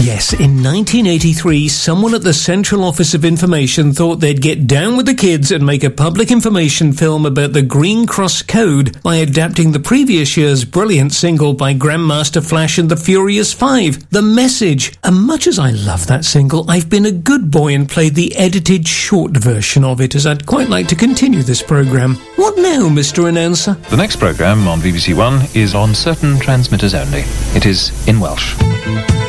Yes, in 1983, someone at the Central Office of Information thought they'd get down with the kids and make a public information film about the Green Cross Code by adapting the previous year's brilliant single by Grandmaster Flash and the Furious Five, The Message. And much as I love that single, I've been a good boy and played the edited short version of it, as I'd quite like to continue this programme. What now, Mr. Announcer? The next programme on BBC One is on certain transmitters only. It is in Welsh.